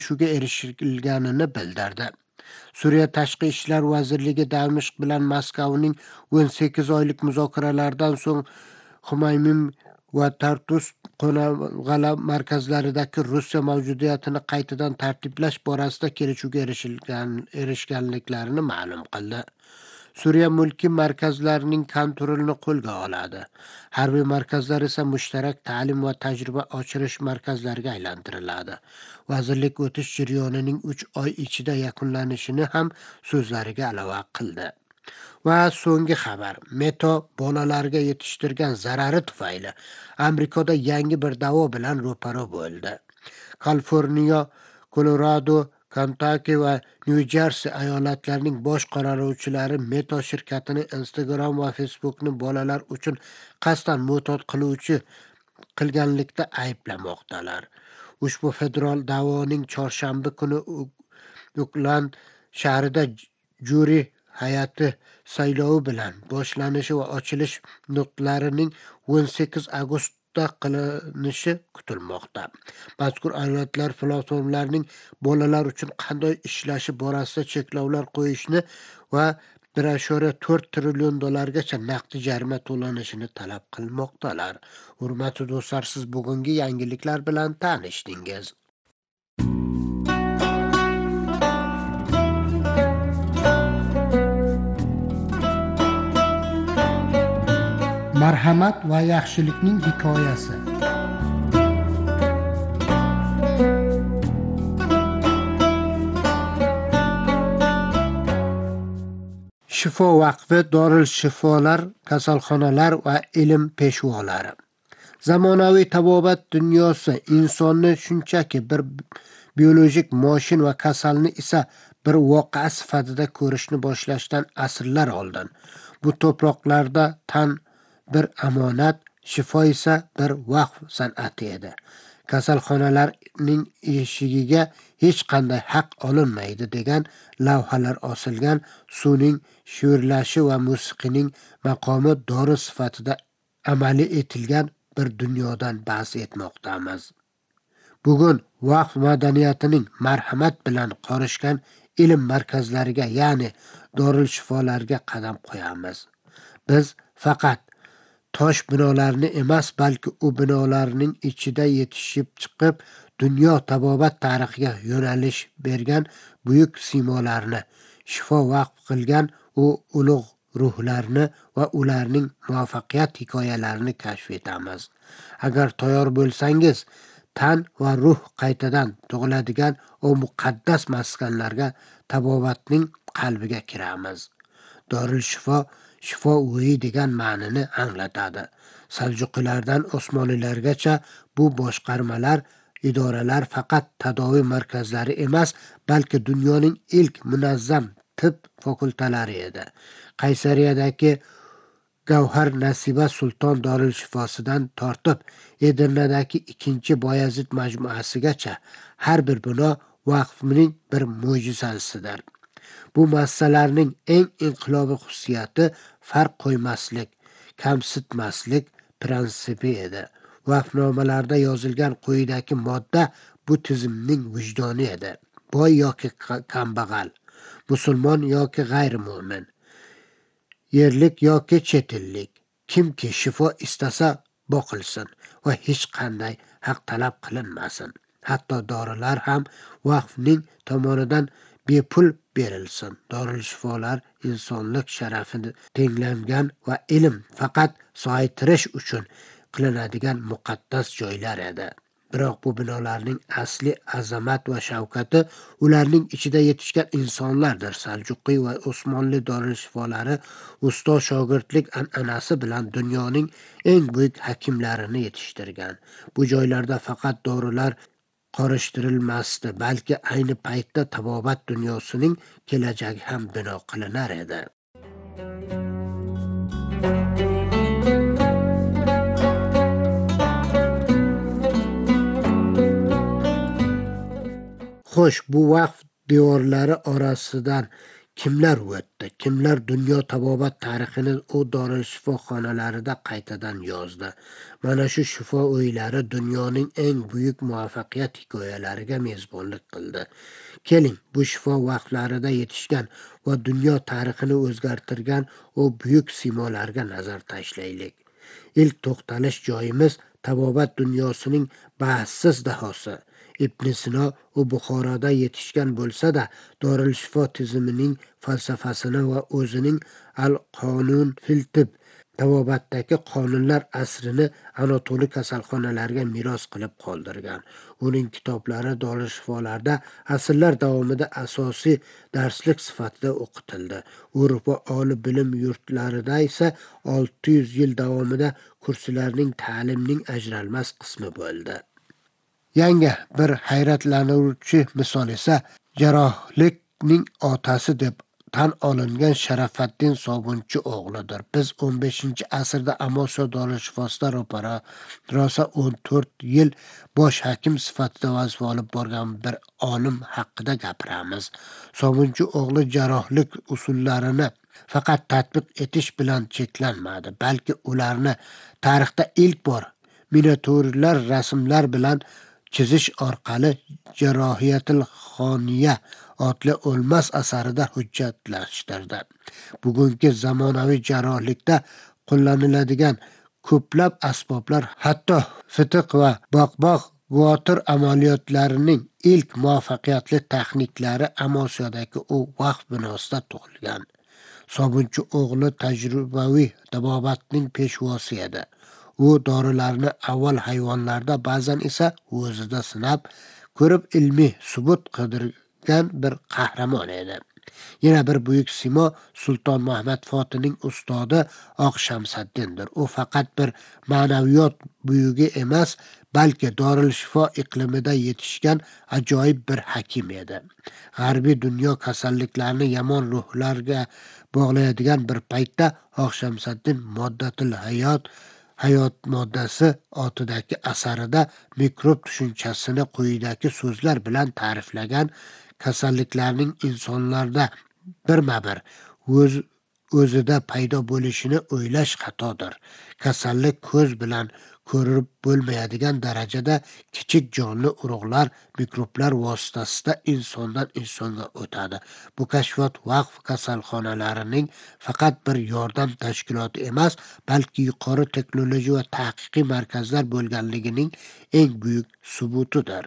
kelishuvga erishilganini bildirdi. Suriya Tashqi ishlar vazirligi Damashq bilan Moskvaning 18 oylik muzokaralardan so'ng Xumaymin va Tartus qo'nag'ala markazlaridagi Rossiya mavjudiyatini qaytadan tartiblash borasida kelishuvga erishganliklarini ma'lum qildi. Suriya mulkiy markazlarining kontrolini qo'lga oladi. Harbiy markazlar esa mushtarak ta'lim va tajriba oshirish markazlariga aylantiriladi. Vazirlik o'tish jarayonining 3 oy ichida yakunlanishini ham so'zlariga ilova qildi. Va so'nggi xabar. Meta bolalarga yetishtirgan zarari tufayli Amerikada yangi bir da'vo bilan ro'para bo'ldi. Kaliforniya, Kolorado, Kentucky va New-Jersey eyalotlarining bosh qaroruvchilari Meta shirkatini Instagram va Facebookni bolalar uchun qasddan mo'tot qilganlikda ayblamoqdalar. Ushbu federal da'voning chorshanba kuni Oakland shahrida juri hay'ati saylovi bilan boshlanishi va ochilish nutqlarining 18 avgustda qilinishi kutilmoqda. Mazkur ayollar platformalarning bolalar uchun qanday ishlashi borasida cheklovlar qo'yishni va 1,4 trillion dollargacha naqd jarima to'lanishini talab qilmoqdalar. Hurmatli do'stlar, siz bugungi yangiliklar bilan tanishdingiz. Marhamat va yaxshilikning hikoyasi. Shifo vaqfi, Dorul Shifolar, kasalxonalar va ilm peshvolari. Zamonaviy tabobat dunyosi insonni shunchaki bir biologik mashin va kasalni esa bir voqea sifatida ko'rishni boshlashdan asrlar oldin. Bu to'proqlarda tan bir amonat, shifo esa bir vaqf san'ati edi. Kasalxonalarning eshigiga hech qanday haq olinmaydi degan lavhalar osilgan, suvning shivirlashi va musiqining maqomi dori sifatida amaliy etilgan bir dunyodan bahs etmoqdamiz. Bugun vaqf madaniyatining marhamat bilan qorishgan ilm markazlariga, ya'ni Dorul Shifolarga qadam qo'yamiz. Biz faqat tosh binolarni emas, balki u binolarning ichida yetishib chiqib, dunyo tabobat tarixiga yo'nalish bergan buyuk siymolarni, shifo vaqf qilgan u ulug' ruhlarni va ularning muvaffaqiyat hikoyalarini kashf etamiz. Agar tayyor bo'lsangiz, tan va ruh qaytadan tug'iladigan o muqaddas maskanlarga, tabobatning qalbiga kiramiz. Dorul Shifo, shifo uyi degan ma'nini anglatadi. Saljuqilardan Osmoniylargacha bu boshqarmalar, idoralar faqat tadoviy markazlari emas, balki dunyoning ilk munazzam tib fakultetlari edi. Qaysariyadagi Gavhar Nasiba Sulton Dorul Shifosidan tortib Edirnadagi 2 Boyazid majmuasigacha har bir bino vaqfning bir mo'jizasidir. Bu massalarning eng inqilobiy xususiyati farq qo'ymaslik, kamsitmaslik prinsipi edi. Vaqfnomalarda yozilgan quyidagi modda bu tizimning vijdoni edi. Boy yoki kambag'al, musulmon yoki g'ayri-mu'min, yerlik yoki chet ellik, kimki shifo istasa boqilsin va hech qanday haq talab qilinmasin. Hatto dorilar ham vaqfning tomonidan bepul berilsin. Dorul Shifolar insonlik sharafini tenglangan va ilm faqat so'ytirish uchun qilinadigan muqaddas joylar edi. Biroq bu binolarning asli azamat va shavkati ularning ichida yetishgan insonlardir. Saljuqiy va Osmonli Dorul Shifolari usto shogirdlik an'anasi bilan dunyoning eng buyuk hakimlarini yetishtirgan. Bu joylarda faqat dorilar qorishtirilmasdi, balki ayni paytda tabobat dunyosining kelajagi ham bino qilinar edi. Xo'sh, bu vaqf devorlari orasidan kimlar o'tdi, kimlar dunyo tabobat tarixini u shifoxonalarida qaytadan yozdi. Mana shu shifo uylari dunyoning eng buyuk muvaffaqiyat hikoyalariga mezbonlik qildi. Keling, bu shifo vaqtlarida yetishgan va dunyo tarixini o'zgartirgan o buyuk simolarga nazar tashlaylik. İlk to'xtalish joyimiz tabobat dunyosining bahssiz dahosi. Ibn Sino u Buxoroda yetishgan bo'lsa-da, Dorilshifo tizimining falsafasini va o'zining al-Qonun fil tibb tabobatdagi qonunlar asrini Anatoliya kasalxonalariga meros qilib qoldirgan. Uning kitoblari dorishifolarda asrlar davomida asosiy darslik sifatida o'qitildi. Yevropa oliy bilim yurtlarida esa 600 yil davomida kurslarning ta'limning ajralmas qismi bo'ldi. Yangi bir hayratlanuvchi misol esa jarrohlikning otasi deb tan olingan Sharafaddin Sobunchi o'g'lidir. Biz 15-asrda Amosio dorishifosida rosa 14 yil bosh hakim sifatida vazifa olib borgan bir olim haqida gapiramiz. Sobunchi o'g'li jarrohlik usullarini faqat tatbiq etish bilan cheklanmadi, balki ularni tarixda ilk bor miniatyurlar rasmlar bilan chizish orqali Jarrohiyatul Xoniya otli o'lmas asarida hujjatlashtirdi. Bugungi zamonaviy jarrohlikda qo'llaniladigan ko'plab asboblar, hatto fitiq va boqboq guotir amaliyotlarining ilk muvaffaqiyatli texniklari Amosiyodagi u vaqt binosida tug'ilgan. Sobunchi o'g'li tajribaviy tabobatning peshvosi edi. U dorilarni avval hayvonlarda, ba'zan esa o'zida sinab ko'rib ilmiy subut qidirgan bir qahramon edi. Yana bir buyuk simo Sulton Muhammad Fotining ustodi Oq Shamsaddindir. U faqat bir ma'naviyot buyugi emas, balki Dorilshifo iqlimida yetishgan ajoyib bir hakim edi. G'arbiy dunyo kasalliklarni yomon ruhlarga bog'laydigan bir paytda Oq Shamsaddin Moddatul hayot moddasi otidagi asarida mikrob tushunchasini quyidagi so'zlar bilan ta'riflagan: kasalliklarning insonlarda birma-bir o'zida paydo bo'lishini o'ylash xatodir. Kasallik ko'z bilan ko'rib bo'lmaydigan darajada kichik jonli urug'lar, mikroblar vositasida insondan insonga o'tadi. Bu kashfiyot vaqf kasalxonalarining faqat bir yordam tashkiloti emas, balki yuqori texnologiya va tahqiqiy markazlar bo'lganligining eng buyuk subutidir.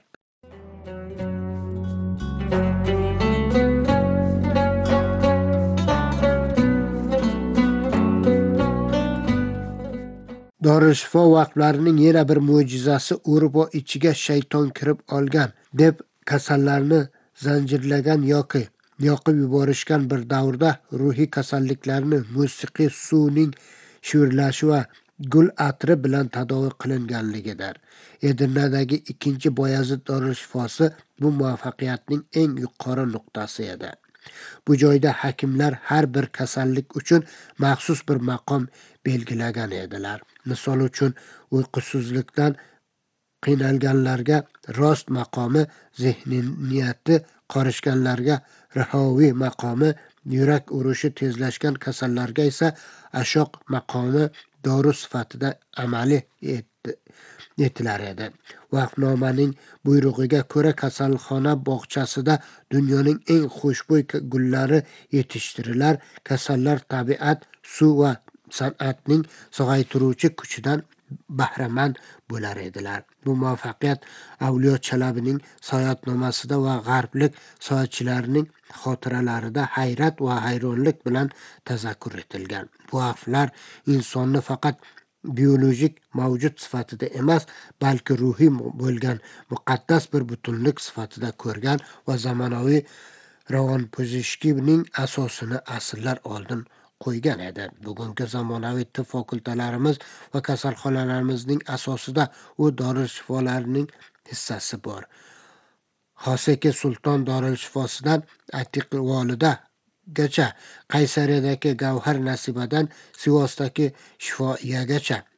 Dorishifo vaqtlarining yana bir mo'jizasi Yevropa ichiga shayton kirib olgan deb kasallarni zanjirlagan yoki yoqib yuborishgan bir davrda ruhiy kasalliklarni musiqiy suvning shivirlashi va gul atri bilan tadovi qilinganligidir. Edirnadagi 2-Boyazid dorishifosi bu muvaffaqiyatning eng yuqori nuqtasi edi. Bu joyda hakimlar har bir kasallik uchun maxsus bir maqom belgilagan edilar. Misol uchun, uyqusizlikdan qiynalganlarga rost maqomi, zehniyati qorishganlarga rahoviy maqomi, yurak urishi tezlashgan kasallarga esa ashoq maqomi dori sifatida amaliy etilar edi. Vaqtnomaning buyrug'iga ko'ra kasalxona bog'chasida dunyoning eng xushbo'y gullari yetishtirilar, kasallar tabiat, suv va san'atning sog'aytiruvchi kuchidan bahramand bo'lar edilar. Bu muvaffaqiyat Avliyo Chalabining Soyatnomasida va g'arblik soyatchilarning xotiralarida hayrat va hayronlik bilan tazakkur etilgan. Bu vaqflar insonni faqat biologik mavjud sifatida emas, balki ruhiy bo'lgan muqaddas bir butunlik sifatida ko'rgan va zamonaviy ravonpozishkining asosini asrlar oldin qo'ygan edi. Bugungi zamonaviy tibb fakultetlarimiz va kasalxonalarimizning asosida u dorishifolarning hissasi bor. Xoseki Sulton dorishifosidan Atiqvolida gacha, Qaysariyadagi Gavhar Nasibadan Sivosdagi Shifoiyagacha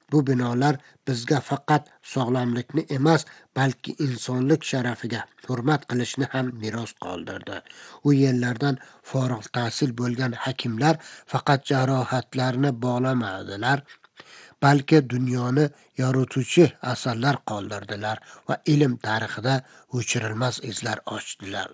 Bu binolar bizga faqat sog'lomlikni emas, balki insonlik sharafiga hurmat qilishni ham meros qoldirdi. U yerlardan forig' tahsil bo'lgan hakimlar faqat jarohatlarni bog'lamadilar, balki dunyoni yorituvchi asarlar qoldirdilar va ilm tarixida o'chirilmas izlar ochdilar.